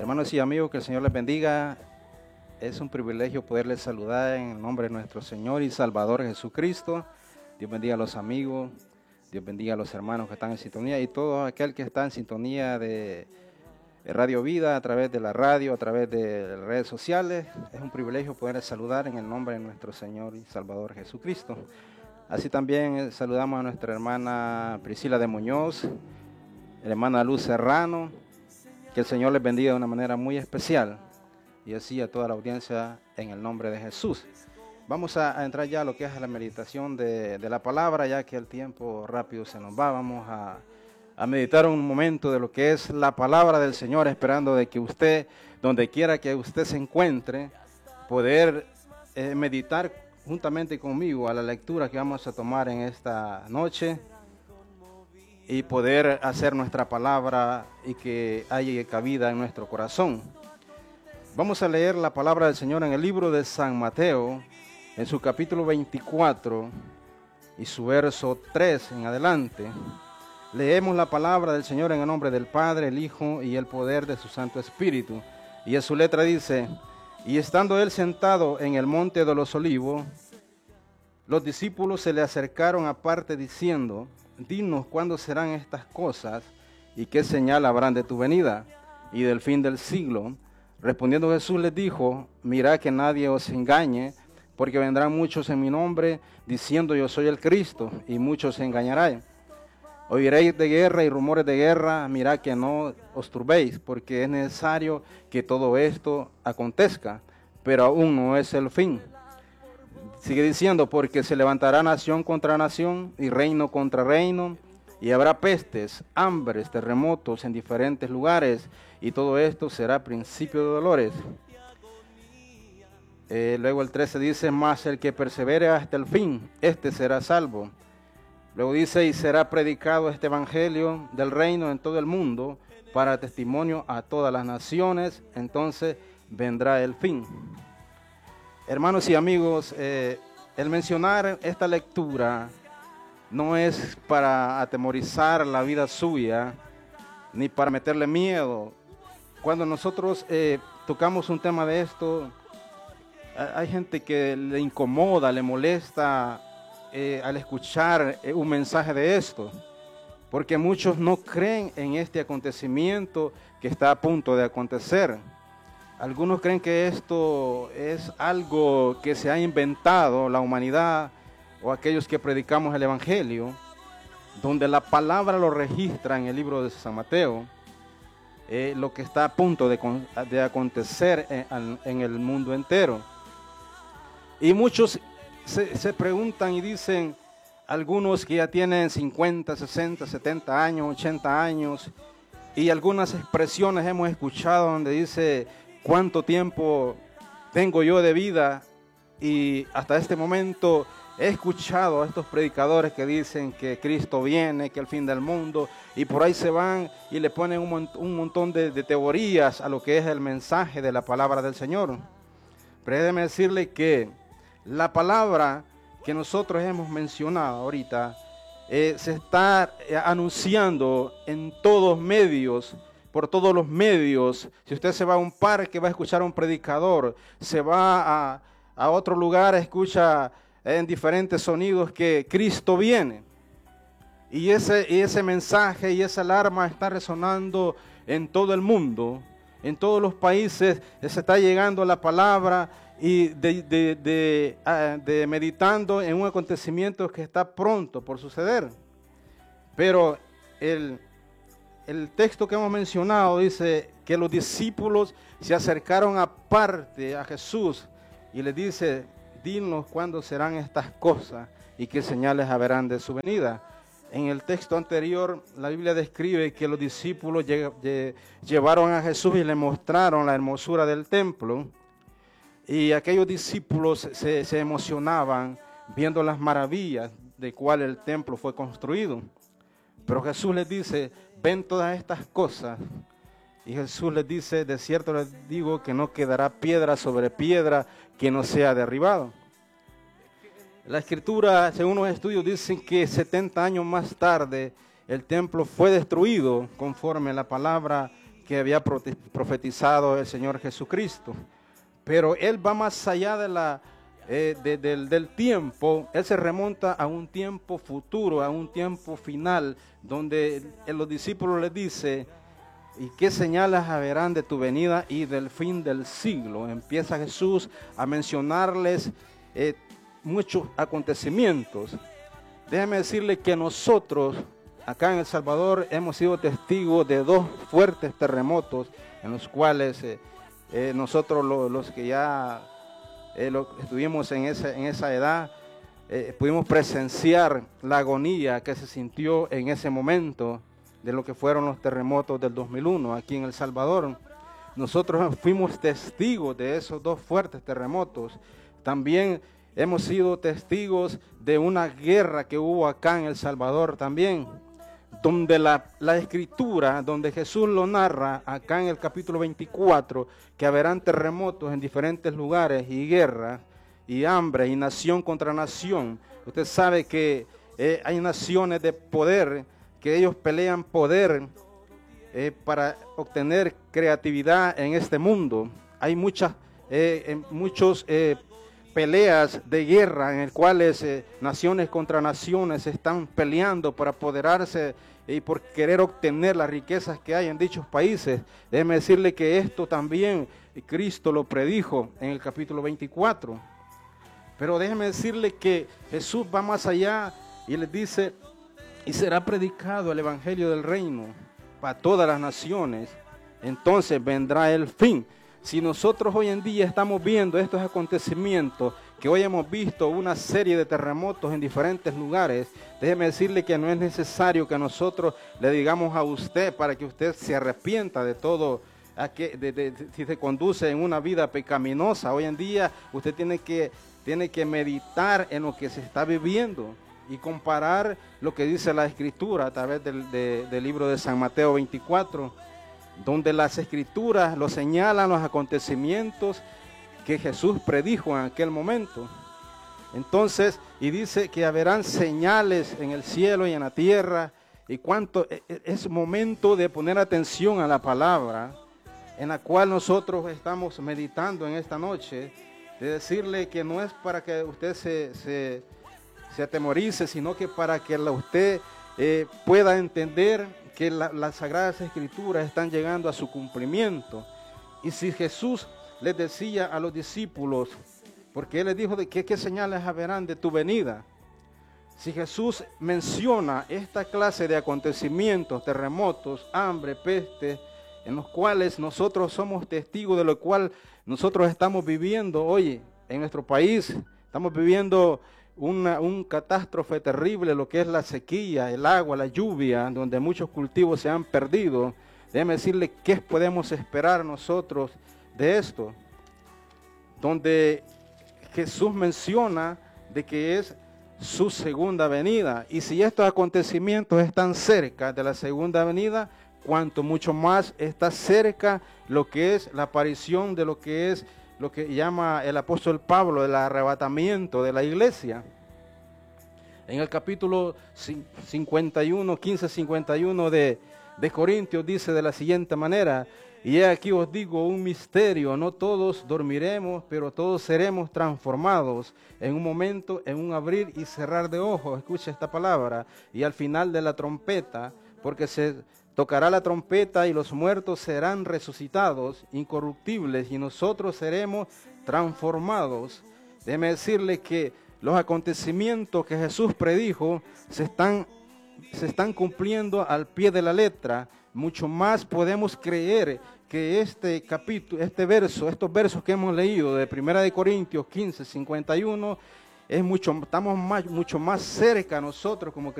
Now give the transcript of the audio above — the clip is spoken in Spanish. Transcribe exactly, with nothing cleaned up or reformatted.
Hermanos y amigos, que el Señor les bendiga. Es un privilegio poderles saludar en el nombre de nuestro Señor y Salvador Jesucristo. Dios bendiga a los amigos, Dios bendiga a los hermanos que están en sintonía y todo aquel que está en sintonía de, de Radio Vida, a través de la radio, a través de redes sociales. Es un privilegio poderles saludar en el nombre de nuestro Señor y Salvador Jesucristo. Así también saludamos a nuestra hermana Priscila de Muñoz, la hermana Luz Serrano. Que el Señor les bendiga de una manera muy especial y así a toda la audiencia en el nombre de Jesús. Vamos a, a entrar ya a lo que es la meditación de, de la palabra, ya que el tiempo rápido se nos va. Vamos a, a meditar un momento de lo que es la palabra del Señor, esperando de que usted, donde quiera que usted se encuentre, poder eh, meditar juntamente conmigo a la lectura que vamos a tomar en esta noche, y poder hacer nuestra palabra y que haya cabida en nuestro corazón. Vamos a leer la palabra del Señor en el libro de San Mateo, en su capítulo veinticuatro y su verso tres en adelante. Leemos la palabra del Señor en el nombre del Padre, el Hijo y el poder de su Santo Espíritu. Y en su letra dice: y estando él sentado en el monte de los Olivos, los discípulos se le acercaron aparte diciendo: dinos cuándo serán estas cosas y qué señal habrán de tu venida y del fin del siglo. Respondiendo Jesús les dijo: mirad que nadie os engañe, porque vendrán muchos en mi nombre diciendo yo soy el Cristo, y muchos se engañarán. Oiréis de guerra y rumores de guerra, mirad que no os turbéis, porque es necesario que todo esto acontezca, pero aún no es el fin. Sigue diciendo: porque se levantará nación contra nación y reino contra reino, y habrá pestes, hambres, terremotos en diferentes lugares, y todo esto será principio de dolores. Eh, luego el trece dice: mas el que persevere hasta el fin, este será salvo. Luego dice: y será predicado este evangelio del reino en todo el mundo, para testimonio a todas las naciones, entonces vendrá el fin. Hermanos y amigos, eh, el mencionar esta lectura no es para atemorizar la vida suya, ni para meterle miedo. Cuando nosotros eh, tocamos un tema de esto, hay gente que le incomoda, le molesta eh, al escuchar eh, un mensaje de esto, porque muchos no creen en este acontecimiento que está a punto de acontecer. Algunos creen que esto es algo que se ha inventado la humanidad o aquellos que predicamos el Evangelio, donde la palabra lo registra en el libro de San Mateo, eh, lo que está a punto de, de acontecer en, en el mundo entero. Y muchos se, se preguntan y dicen, algunos que ya tienen cincuenta, sesenta, setenta años, ochenta años, y algunas expresiones hemos escuchado donde dice: ¿cuánto tiempo tengo yo de vida? Y hasta este momento he escuchado a estos predicadores que dicen que Cristo viene, que el fin del mundo, y por ahí se van y le ponen un, mont un montón de, de teorías a lo que es el mensaje de la palabra del Señor. Pero déjeme decirle que la palabra que nosotros hemos mencionado ahorita eh, se está eh, anunciando en todos medios, por todos los medios. Si usted se va a un parque, va a escuchar a un predicador. Se va a, a otro lugar, escucha en diferentes sonidos que Cristo viene. Y ese, y ese mensaje y esa alarma está resonando en todo el mundo. En todos los países se está llegando la palabra y de, de, de, de, de meditando en un acontecimiento que está pronto por suceder. Pero el... El texto que hemos mencionado dice que los discípulos se acercaron aparte a Jesús y le dice: dinos cuándo serán estas cosas y qué señales habrán de su venida. En el texto anterior, la Biblia describe que los discípulos lle lle llevaron a Jesús y le mostraron la hermosura del templo, y aquellos discípulos se, se emocionaban viendo las maravillas de cual el templo fue construido. Pero Jesús les dice: ven todas estas cosas. Y Jesús les dice: de cierto les digo que no quedará piedra sobre piedra que no sea derribado. La Escritura, según los estudios, dicen que setenta años más tarde el templo fue destruido conforme la palabra que había profetizado el Señor Jesucristo. Pero Él va más allá de la, eh, de, del, del tiempo. Él se remonta a un tiempo futuro, a un tiempo final, donde los discípulos le dice: ¿y qué señales haberán de tu venida y del fin del siglo? Empieza Jesús a mencionarles eh, muchos acontecimientos. Déjeme decirle que nosotros, acá en El Salvador, hemos sido testigos de dos fuertes terremotos en los cuales eh, eh, nosotros lo, los que ya eh, lo, estuvimos en esa, en esa edad, eh, pudimos presenciar la agonía que se sintió en ese momento de lo que fueron los terremotos del dos mil uno aquí en El Salvador. Nosotros fuimos testigos de esos dos fuertes terremotos. También hemos sido testigos de una guerra que hubo acá en El Salvador también, donde la, la escritura, donde Jesús lo narra acá en el capítulo veinticuatro, que habrán terremotos en diferentes lugares y guerra y hambre y nación contra nación. Usted sabe que eh, hay naciones de poder, que ellos pelean poder eh, para obtener creatividad en este mundo. Hay muchas, eh, muchos eh, peleas de guerra en las cuales eh, naciones contra naciones están peleando por apoderarse y por querer obtener las riquezas que hay en dichos países. Déjeme decirle que esto también Cristo lo predijo en el capítulo veinticuatro. Pero déjeme decirle que Jesús va más allá y les dice: y será predicado el evangelio del reino para todas las naciones, entonces vendrá el fin. Si nosotros hoy en día estamos viendo estos acontecimientos, que hoy hemos visto una serie de terremotos en diferentes lugares, déjeme decirle que no es necesario que nosotros le digamos a usted para que usted se arrepienta de todo, a que, de, de, de, si se conduce en una vida pecaminosa. Hoy en día usted tiene que, tiene que meditar en lo que se está viviendo y comparar lo que dice la Escritura a través del, de, del libro de San Mateo veinticuatro, donde las Escrituras lo señalan los acontecimientos que Jesús predijo en aquel momento. Entonces, y dice que habrán señales en el cielo y en la tierra, y cuánto es momento de poner atención a la palabra en la cual nosotros estamos meditando en esta noche, de decirle que no es para que usted se, se, se atemorice, sino que para que la, usted eh, pueda entender que la, las Sagradas Escrituras están llegando a su cumplimiento. Y si Jesús les decía a los discípulos, porque Él les dijo de que qué señales habrán de tu venida, si Jesús menciona esta clase de acontecimientos, terremotos, hambre, peste, en los cuales nosotros somos testigos, de lo cual nosotros estamos viviendo hoy en nuestro país, estamos viviendo Una, un catástrofe terrible, lo que es la sequía, el agua, la lluvia, donde muchos cultivos se han perdido. Déjeme decirle qué podemos esperar nosotros de esto, donde Jesús menciona de que es su segunda venida, y si estos acontecimientos están cerca de la segunda venida, cuanto mucho más está cerca lo que es la aparición de lo que es lo que llama el apóstol Pablo el arrebatamiento de la iglesia. En el capítulo cincuenta y uno, quince cincuenta y uno de, de Corintios dice de la siguiente manera: y he aquí os digo un misterio, no todos dormiremos, pero todos seremos transformados en un momento, en un abrir y cerrar de ojos. Escucha esta palabra: y al final de la trompeta, porque se tocará la trompeta y los muertos serán resucitados, incorruptibles, y nosotros seremos transformados. Déjeme decirle que los acontecimientos que Jesús predijo se están, se están cumpliendo al pie de la letra. Mucho más podemos creer que este capítulo, este verso, estos versos que hemos leído de Primera de Corintios quince, cincuenta y uno, es mucho, estamos más, mucho más cerca nosotros como